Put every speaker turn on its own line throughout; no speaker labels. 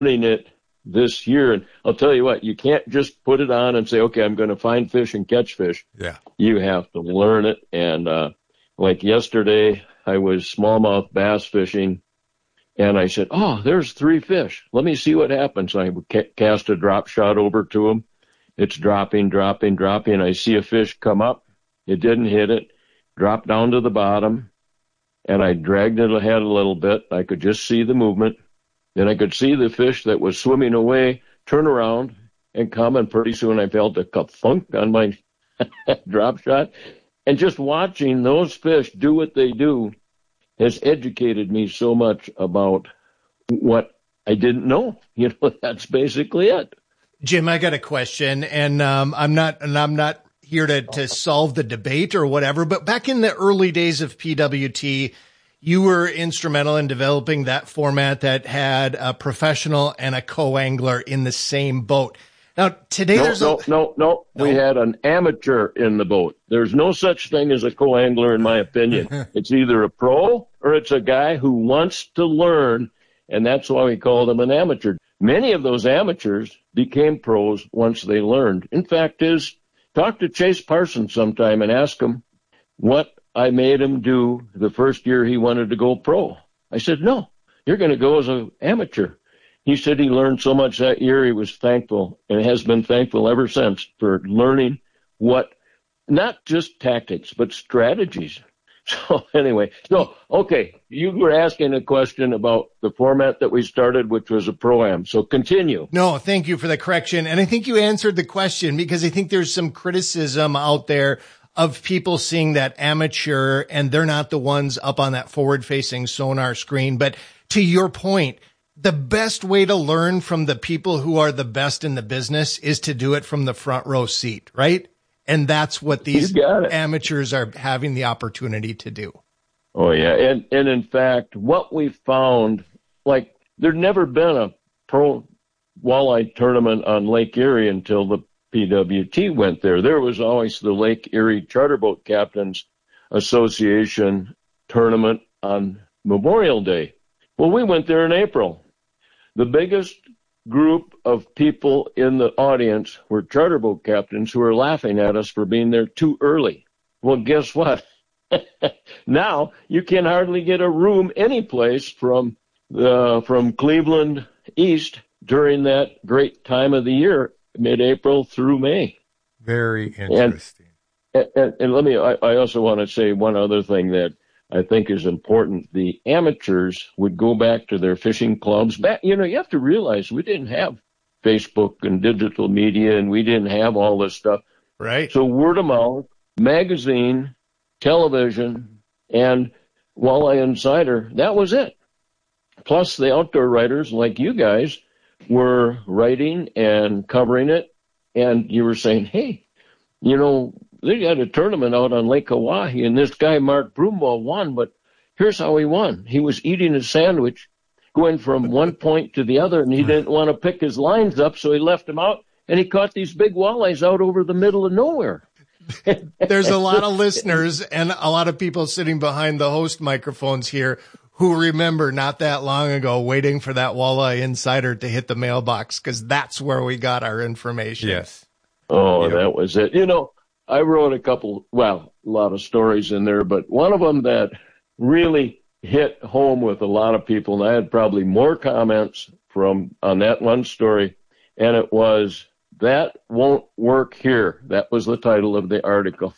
learning it this year. And I'll tell you what, you can't just put it on and say, okay, I'm going to find fish and catch fish.
Yeah.
You have to learn it. And like yesterday, I was smallmouth bass fishing, and I said, oh, there's 3 fish. Let me see what happens. I cast a drop shot over to them. It's dropping. I see a fish come up. It didn't hit it. Dropped down to the bottom, and I dragged it ahead a little bit. I could just see the movement. Then I could see the fish that was swimming away turn around and come, and pretty soon I felt a ka-thunk on my drop shot. And just watching those fish do what they do has educated me so much about what I didn't know. You know, that's basically it.
Jim, I got a question, and I'm not here to solve the debate or whatever, but back in the early days of PWT, you were instrumental in developing that format that had a professional and a co-angler in the same boat. Now, today
No. We had an amateur in the boat. There's no such thing as a co-angler, in my opinion. It's either a pro or it's a guy who wants to learn, and that's why we call them an amateur. Many of those amateurs became pros once they learned. In fact, talk to Chase Parsons sometime and ask him what I made him do the first year he wanted to go pro. I said, no, you're going to go as an amateur. He said he learned so much that year he was thankful and has been thankful ever since for learning not just tactics, but strategies. So anyway, okay, you were asking a question about the format that we started, which was a pro-am. So continue.
No, thank you for the correction. And I think you answered the question, because I think there's some criticism out there of people seeing that amateur and they're not the ones up on that forward-facing sonar screen. But to your point, the best way to learn from the people who are the best in the business is to do it from the front row seat, right? And that's what these amateurs are having the opportunity to do.
Oh, yeah. And in fact, what we found, like, there'd never been a pro walleye tournament on Lake Erie until the PWT went there. There was always the Lake Erie Charter Boat Captains Association tournament on Memorial Day. Well, we went there in April. The biggest group of people in the audience were charter boat captains who were laughing at us for being there too early. Well, guess what? Now you can hardly get a room anyplace from Cleveland east during that great time of the year, mid-April through May.
Very interesting.
And I also want to say one other thing that I think is important. The amateurs would go back to their fishing clubs. You have to realize we didn't have Facebook and digital media, and we didn't have all this stuff.
Right.
So word of mouth, magazine, television, and Walleye Insider, that was it. Plus the outdoor writers like you guys were writing and covering it, and you were saying, hey, they got a tournament out on Lake Oahe, and this guy, Mark Broomwell, won, but here's how he won. He was eating a sandwich, going from one point to the other, and he didn't want to pick his lines up, so he left them out, and he caught these big walleyes out over the middle of nowhere.
There's a lot of listeners and a lot of people sitting behind the host microphones here who remember not that long ago waiting for that Walleye Insider to hit the mailbox, because that's where we got our information.
Yes.
Oh, yep. That was it. I wrote a lot of stories in there, but one of them that really hit home with a lot of people, and I had probably more comments on that one story, and it was, "That won't work here." That was the title of the article.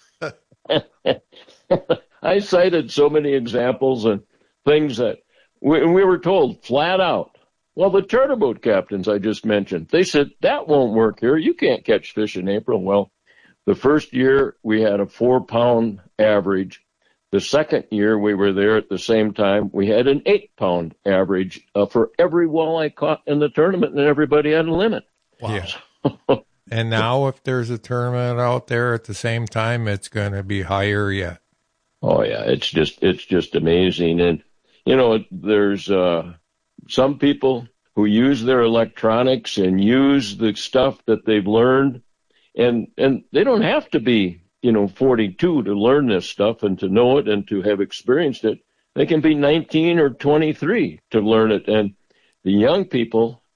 I cited so many examples and things that we were told flat out. Well, the charter boat captains I just mentioned, they said, "That won't work here. You can't catch fish in April." Well, the first year we had a 4-pound average. The second year we were there at the same time, we had an 8-pound average for every walleye caught in the tournament, and everybody had a limit.
Wow.
Yeah. And now if there's a tournament out there at the same time, it's going to be higher yet.
Oh yeah, it's just amazing. And there's some people who use their electronics and use the stuff that they've learned, and they don't have to be 42 to learn this stuff and to know it and to have experienced it. They can be 19 or 23 to learn it. And the young people,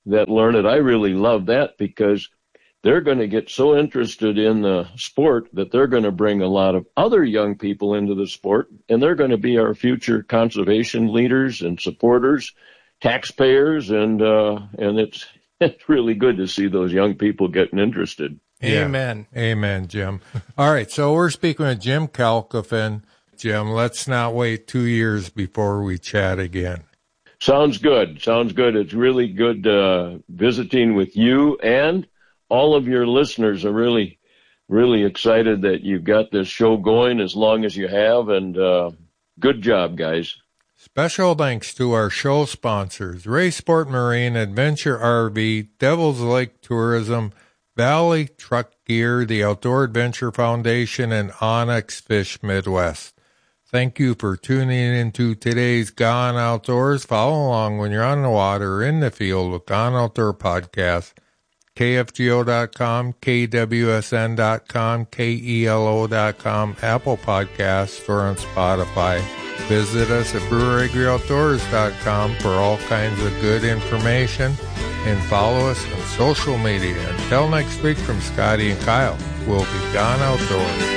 that learn it. I really love that because they're going to get so interested in the sport that they're going to bring a lot of other young people into the sport, and they're going to be our future conservation leaders and supporters, taxpayers, and it's really good to see those young people getting interested.
Amen.
Yeah. Amen, Jim. All right, so we're speaking with Jim Kalkofen. Jim, let's not wait 2 years before we chat again.
Sounds good. It's really good visiting with you, and all of your listeners are really, really excited that you've got this show going as long as you have, and good job, guys.
Special thanks to our show sponsors, Ray Sport Marine, Adventure RV, Devil's Lake Tourism, Valley Truck Gear, the Outdoor Adventure Foundation, and Onyx Fish Midwest. Thank you for tuning into today's Gone Outdoors. Follow along when you're on the water or in the field with Gone Outdoor Podcast. KFGO.com, KWSN.com, KELO.com, Apple Podcasts, or on Spotify. Visit us at BreweryAgriOutdoors.com for all kinds of good information, and follow us on social media. Until next week, from Scotty and Kyle, we'll be Gone Outdoors.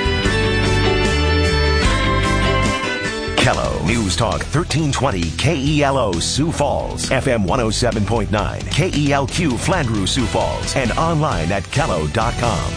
KELO News Talk 1320 KELO Sioux Falls, FM 107.9, KELQ Flandreau Sioux Falls, and online at KELO.com.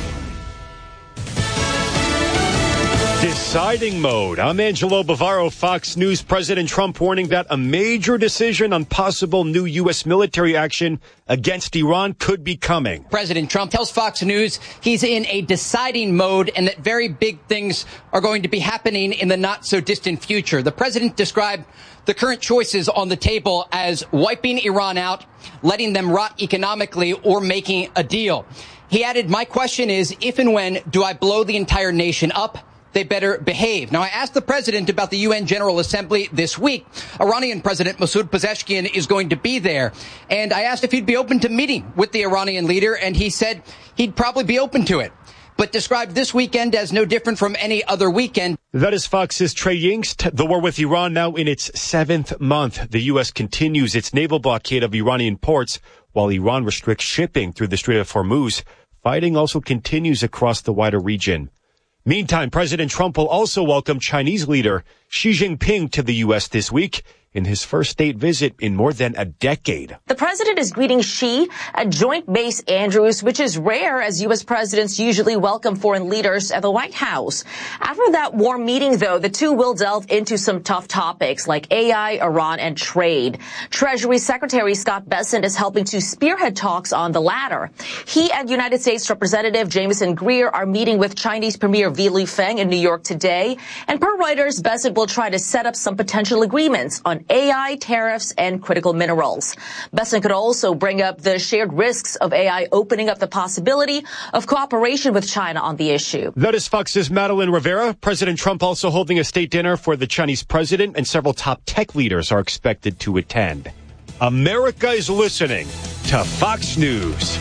Deciding mode. I'm Angelo Bavaro, Fox News. President Trump warning that a major decision on possible new U.S. military action against Iran could be coming.
President Trump tells Fox News he's in a deciding mode and that very big things are going to be happening in the not so distant future. The president described the current choices on the table as wiping Iran out, letting them rot economically, or making a deal. He added, "My question is, if and when do I blow the entire nation up? They better behave." Now, I asked the president about the UN General Assembly this week. Iranian President Masoud Pezeshkian is going to be there. And I asked if he'd be open to meeting with the Iranian leader, and he said he'd probably be open to it, but described this weekend as no different from any other weekend.
That is Fox's Trey Yingst. The war with Iran now in its 7th month. The U.S. continues its naval blockade of Iranian ports while Iran restricts shipping through the Strait of Hormuz. Fighting also continues across the wider region. Meantime, President Trump will also welcome Chinese leader Xi Jinping to the U.S. this week in his first state visit in more than a decade.
The president is greeting Xi at Joint Base Andrews, which is rare as U.S. presidents usually welcome foreign leaders at the White House. After that warm meeting, though, the two will delve into some tough topics like AI, Iran, and trade. Treasury Secretary Scott Bessent is helping to spearhead talks on the latter. He and United States Representative Jameson Greer are meeting with Chinese Premier Li Lufeng in New York today. And per Reuters, Bessent will try to set up some potential agreements on AI, tariffs, and critical minerals. Bessent could also bring up the shared risks of AI opening up the possibility of cooperation with China on the issue.
That is Fox's Madeline Rivera. President Trump also holding a state dinner for the Chinese president, and several top tech leaders are expected to attend. America is listening to Fox News.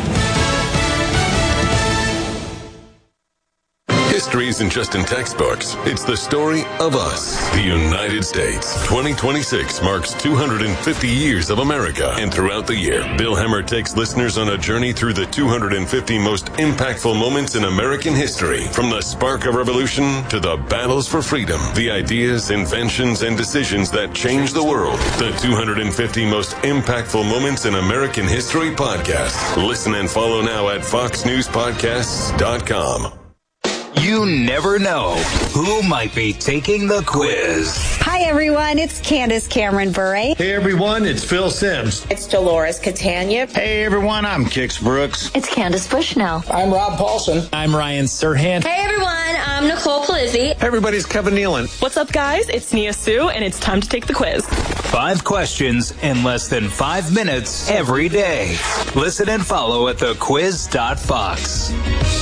History isn't just in textbooks. It's the story of us, the United States. 2026 marks 250 years of America. And throughout the year, Bill Hemmer takes listeners on a journey through the 250 most impactful moments in American history. From the spark of revolution to the battles for freedom, the ideas, inventions, and decisions that changed the world. The 250 most impactful moments in American history podcast. Listen and follow now at foxnewspodcasts.com.
You never know who might be taking the quiz.
Hi, everyone. It's Candace Cameron Bure.
Hey, everyone. It's Phil Sims.
It's Dolores Catania.
Hey, everyone. I'm Kix Brooks.
It's Candace Bushnell.
I'm Rob Paulson.
I'm Ryan Serhant.
Hey, everyone. I'm Nicole Polizzi.
Hey, everybody. It's Kevin Nealon.
What's up, guys? It's Nia Sue, and it's time to take the quiz.
5 questions in less than 5 minutes every day. Listen and follow at thequiz.fox.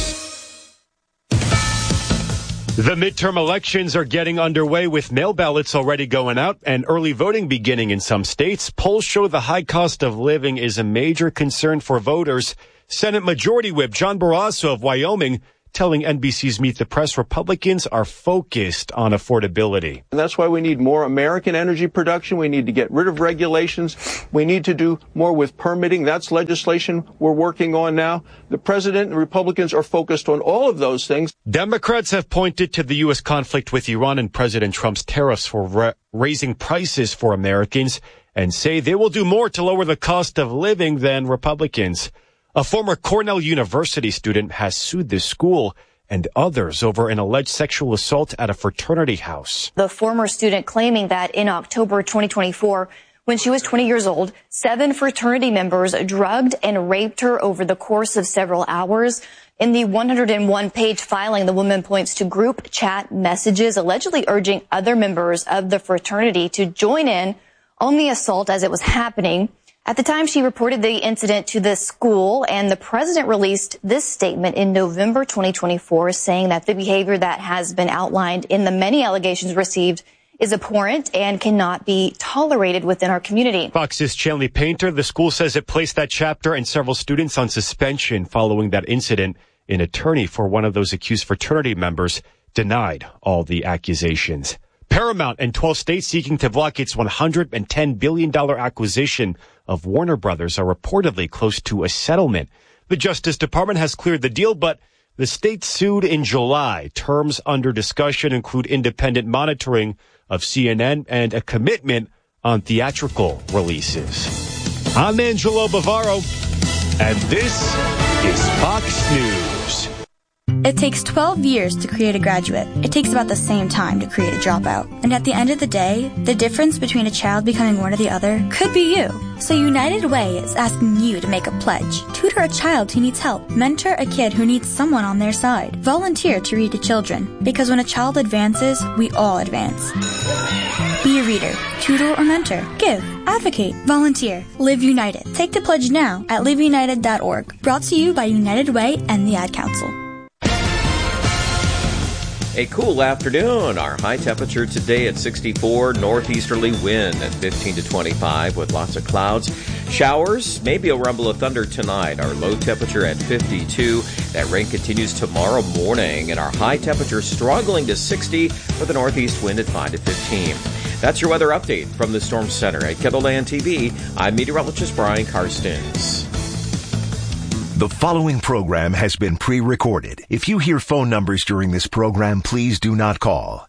The midterm elections are getting underway with mail ballots already going out and early voting beginning in some states. Polls show the high cost of living is a major concern for voters. Senate Majority Whip John Barrasso of Wyoming telling NBC's Meet the Press Republicans are focused on affordability.
And that's why we need more American energy production. We need to get rid of regulations. We need to do more with permitting. That's legislation we're working on now. The president and Republicans are focused on all of those things.
Democrats have pointed to the U.S. conflict with Iran and President Trump's tariffs for raising prices for Americans and say they will do more to lower the cost of living than Republicans. A former Cornell University student has sued the school and others over an alleged sexual assault at a fraternity house.
The former student claiming that in October 2024, when she was 20 years old, 7 fraternity members drugged and raped her over the course of several hours. In the 101-page filing, the woman points to group chat messages allegedly urging other members of the fraternity to join in on the assault as it was happening. At the time, she reported the incident to the school, and the president released this statement in November 2024, saying that the behavior that has been outlined in the many allegations received is abhorrent and cannot be tolerated within our community.
Fox's Chanley Painter, the school says it placed that chapter and several students on suspension following that incident. An attorney for one of those accused fraternity members denied all the accusations. Paramount and 12 states seeking to block its $110 billion acquisition of Warner Brothers are reportedly close to a settlement. The Justice Department has cleared the deal, but the states sued in July. Terms under discussion include independent monitoring of CNN and a commitment on theatrical releases. I'm Angelo Bavaro, and this is Fox News.
It takes 12 years to create a graduate. It takes about the same time to create a dropout. And at the end of the day, the difference between a child becoming one or the other could be you. So United Way is asking you to make a pledge. Tutor a child who needs help. Mentor a kid who needs someone on their side. Volunteer to read to children. Because when a child advances, we all advance. Be a reader, tutor or mentor. Give, advocate, volunteer. Live United. Take the pledge now at liveunited.org. Brought to you by United Way and the Ad Council.
A cool afternoon. Our high temperature today at 64, northeasterly wind at 15 to 25 with lots of clouds. Showers, maybe a rumble of thunder tonight. Our low temperature at 52. That rain continues tomorrow morning, and our high temperature struggling to 60 with a northeast wind at 5 to 15. That's your weather update from the Storm Center at KELOLAND TV. I'm meteorologist Brian Karstens.
The following program has been pre-recorded. If you hear phone numbers during this program, please do not call.